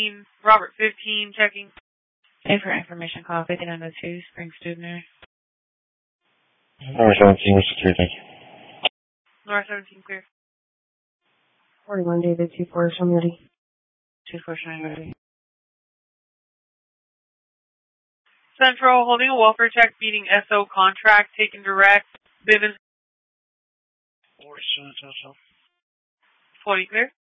Robert 15, checking. A for information call 5902, Spring Stubner. North 17, Mr. 3, thank you. North 17, clear. 41 David, 24, I'm ready. 24, showing ready. Central, holding a welfare check, beating SO contract, taken direct, Bivens. 47, 40, clear.